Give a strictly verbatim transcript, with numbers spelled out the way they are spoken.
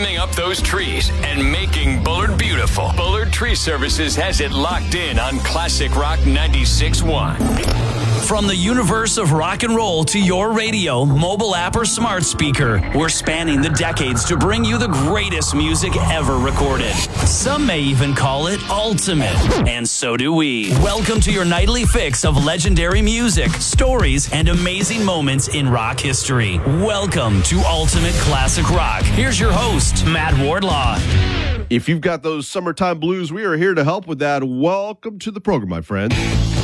trimming up those trees and making Bullard beautiful. Bullard Tree Services has it locked in on Classic Rock ninety-six point one. From the universe of rock and roll to your radio, mobile app, or smart speaker, we're spanning the decades to bring you the greatest music ever recorded. Some may even call it ultimate, and so do we. Welcome to your nightly fix of legendary music, stories, and amazing moments in rock history. Welcome to Ultimate Classic Rock. Here's your host, Matt Wardlaw. If you've got those summertime blues, we are here to help with that. Welcome to the program, my friend.